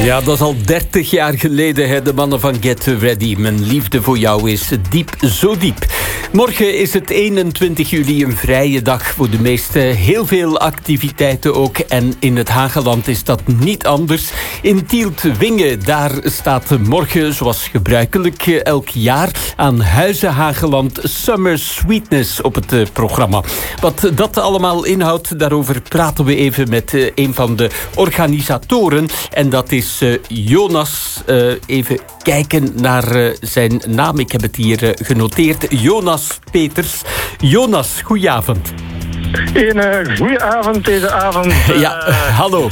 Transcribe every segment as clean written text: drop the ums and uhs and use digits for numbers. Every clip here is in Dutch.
Ja, dat is al 30 jaar geleden, hè, de mannen van Get Ready. Mijn liefde voor jou is diep, zo diep. Morgen is het 21 juli een vrije dag voor de meesten. Heel veel activiteiten ook. En in het Hageland is dat niet anders. In Tielt-Wingen, daar staat morgen, zoals gebruikelijk elk jaar, aan Huize Hageland Summer Sweetness op het programma. Wat dat allemaal inhoudt, daarover praten we even met een van de organisatoren. En dat is Jonas. Even kijken naar zijn naam. Ik heb het hier genoteerd. Jonas Peters. Jonas, goedenavond. Een goede avond deze avond. Ja, hallo.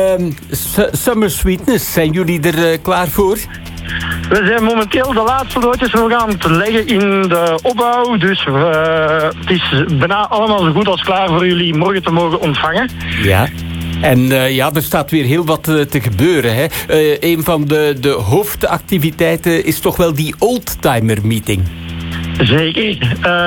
Summer Sweetness, zijn jullie er klaar voor? We zijn momenteel de laatste loodjes nog aan het leggen in de opbouw. Dus het is bijna allemaal zo goed als klaar voor jullie morgen te mogen ontvangen. Ja. En ja, er staat weer heel wat te gebeuren. Hè? Een van de hoofdactiviteiten is toch wel die oldtimer meeting. Zeker.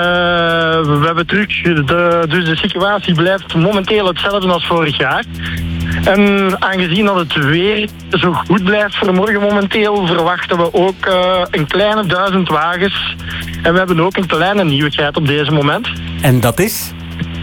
We hebben terug, dus de situatie blijft momenteel hetzelfde als vorig jaar. En aangezien dat het weer zo goed blijft voor morgen momenteel, verwachten we ook een kleine 1000 wagens. En we hebben ook een kleine nieuwigheid op deze moment. En dat is?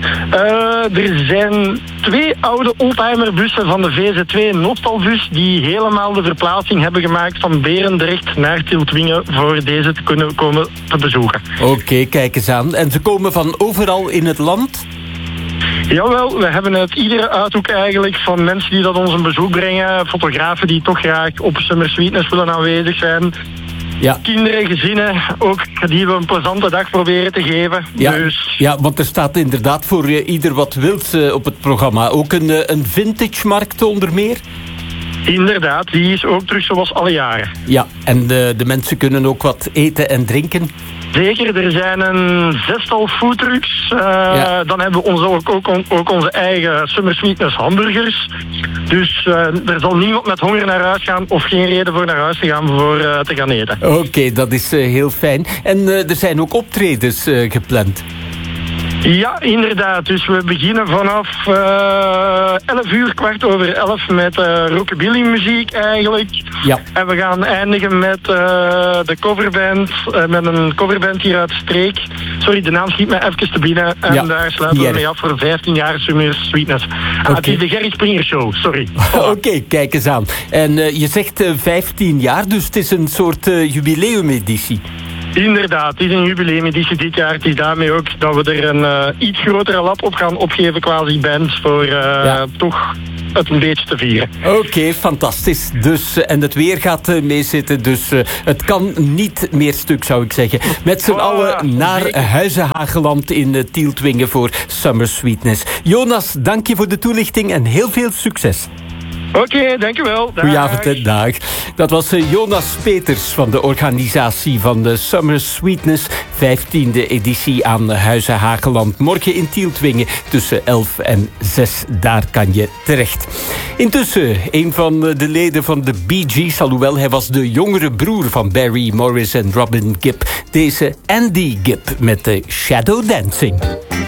Er zijn 2 oude oldtimerbussen van de VZ2 Nostalbus die helemaal de verplaatsing hebben gemaakt van Berendrecht naar Tielt-Wingen voor deze te kunnen komen te bezoeken. Oké, kijk eens aan. En ze komen van overal in het land? Jawel, we hebben uit iedere uithoek eigenlijk van mensen die dat ons een bezoek brengen, fotografen die toch graag op Summer Sweetness willen aanwezig zijn. Ja. Kinderen, gezinnen, ook die we een plezante dag proberen te geven. Ja, dus... ja, want er staat inderdaad voor ieder wat wilt op het programma. Ook een vintage-markt onder meer? Inderdaad, die is ook terug zoals alle jaren. Ja, en de mensen kunnen ook wat eten en drinken? Zeker, er zijn een 6-tal foodtrucks. Ja. Dan hebben we ook onze eigen Summer Sweetness hamburgers. Dus er zal niemand met honger naar huis gaan of geen reden voor naar huis te gaan voor te gaan eten. Oké, dat is heel fijn. En er zijn ook optredens gepland. Ja, inderdaad. Dus we beginnen vanaf 11 uur, 11:15 met rockabilly muziek eigenlijk. Ja. En we gaan eindigen met de coverband, met een coverband hier uit Streek. Sorry, de naam schiet mij even te binnen. En ja, daar sluiten we mee af voor 15 jaar Summer Sweetness. Okay. Het is de Gerry Springer Show, sorry. Oké, kijk eens aan. En je zegt 15 jaar, dus het is een soort jubileumeditie. Inderdaad, het is een jubileumeditie dit jaar. Het is daarmee ook dat we er een iets grotere lap op gaan opgeven, quasi band, voor toch het een beetje te vieren. Oké, fantastisch. Dus, en het weer gaat meezitten, dus het kan niet meer stuk, zou ik zeggen. Met z'n allen naar Huize Hageland in Tielt-Wingen voor Summer Sweetness. Jonas, dank je voor de toelichting en heel veel succes. Oké, dankjewel. Goedenavond en dag. Dat was Jonas Peters van de organisatie van de Summer Sweetness, 15e editie aan Huize Hageland. Morgen in Tielt-Wingen tussen 11 en 6. Daar kan je terecht. Intussen, een van de leden van de Bee Gees, alhoewel hij was de jongere broer van Barry Morris en Robin Gibb. Deze Andy Gibb met de Shadow Dancing.